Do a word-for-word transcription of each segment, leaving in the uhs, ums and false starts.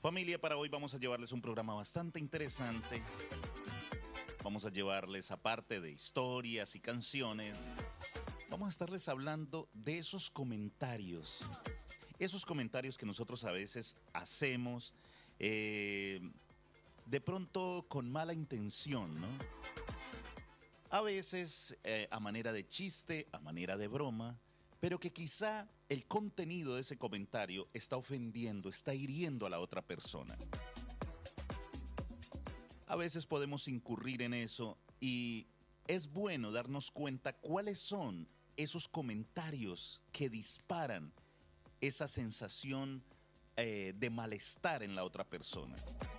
Familia, para hoy vamos a llevarles un programa bastante interesante. Vamos a llevarles, aparte de historias y canciones, vamos a estarles hablando de esos comentarios. Esos comentarios que nosotros a veces hacemos, eh, de pronto con mala intención, ¿no? A veces eh, a manera de chiste, a manera de broma, pero que quizá el contenido de ese comentario está ofendiendo, está hiriendo a la otra persona. A veces podemos incurrir en eso y es bueno darnos cuenta cuáles son esos comentarios que disparan esa sensación eh, de malestar en la otra persona.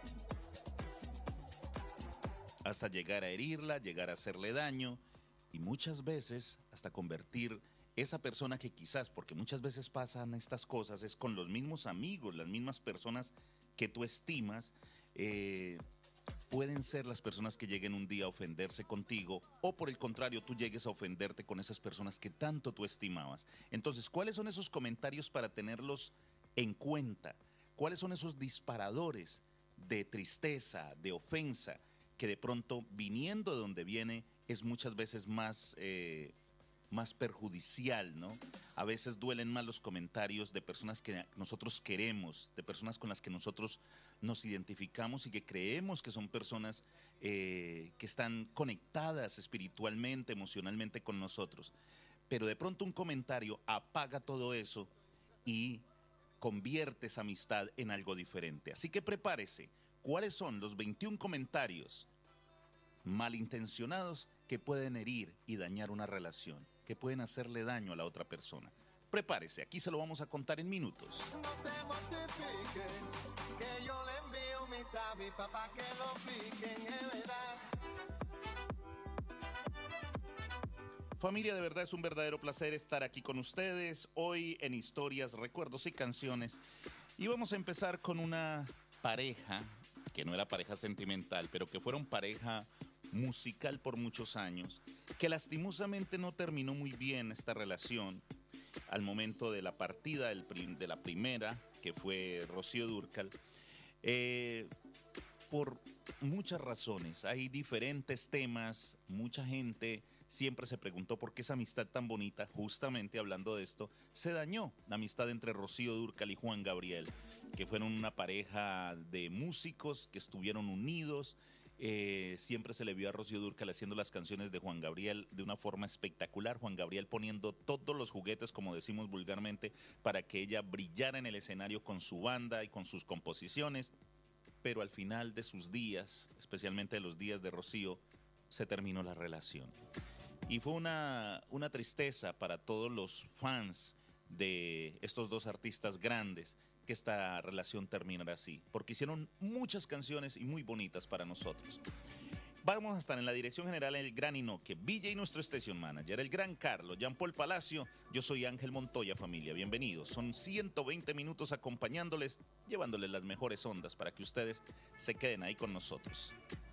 Hasta llegar a herirla, llegar a hacerle daño y muchas veces hasta convertir esa persona que quizás, porque muchas veces pasan estas cosas, es con los mismos amigos, las mismas personas que tú estimas, eh, pueden ser las personas que lleguen un día a ofenderse contigo o por el contrario tú llegues a ofenderte con esas personas que tanto tú estimabas. Entonces, ¿cuáles son esos comentarios para tenerlos en cuenta? ¿Cuáles son esos disparadores de tristeza, de ofensa, que de pronto viniendo de donde viene es muchas veces más... Eh, más perjudicial, ¿no? A veces duelen más los comentarios de personas que nosotros queremos, de personas con las que nosotros nos identificamos y que creemos que son personas eh, que están conectadas espiritualmente, emocionalmente con nosotros. Pero de pronto un comentario apaga todo eso y convierte esa amistad en algo diferente. Así que prepárese. ¿Cuáles son los veintiún comentarios malintencionados que pueden herir y dañar una relación, que pueden hacerle daño a la otra persona? Prepárese, aquí se lo vamos a contar en minutos. No te mortifiques, que yo le envío mis avispas para que lo piquen, es verdad. Familia, de verdad es un verdadero placer estar aquí con ustedes hoy en Historias, Recuerdos y Canciones. Y vamos a empezar con una pareja, que no era pareja sentimental, pero que fueron pareja musical por muchos años, que lastimosamente no terminó muy bien esta relación al momento de la partida del prim- de la primera, que fue Rocío Dúrcal, eh, por muchas razones. Hay diferentes temas, mucha gente siempre se preguntó por qué esa amistad tan bonita, justamente hablando de esto, se dañó. La amistad entre Rocío Dúrcal y Juan Gabriel, que fueron una pareja de músicos que estuvieron unidos. Eh, siempre se le vio a Rocío Dúrcal haciendo las canciones de Juan Gabriel de una forma espectacular, Juan Gabriel poniendo todos los juguetes, como decimos vulgarmente, para que ella brillara en el escenario con su banda y con sus composiciones. Pero al final de sus días, especialmente de los días de Rocío, se terminó la relación. Y fue una, una tristeza para todos los fans de estos dos artistas grandes que esta relación terminara así, porque hicieron muchas canciones y muy bonitas para nosotros. Vamos a estar en la dirección general el gran Inoque, Villa y nuestro station manager, el gran Carlos, Jean Paul Palacio. Yo soy Ángel Montoya, familia, bienvenidos. Son ciento veinte minutos acompañándoles, llevándoles las mejores ondas para que ustedes se queden ahí con nosotros.